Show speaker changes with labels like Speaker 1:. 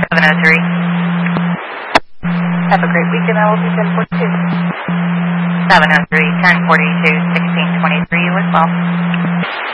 Speaker 1: 703.
Speaker 2: Have a great weekend. I will be 1042.
Speaker 1: 703, 1042, 1623, you as well.